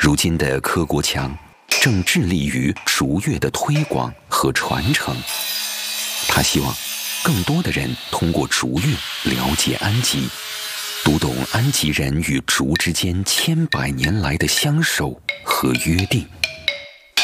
如今的柯国强正致力于竹乐的推广和传承。他希望更多的人通过竹乐了解安吉，读懂安吉人与竹之间千百年来的相守和约定。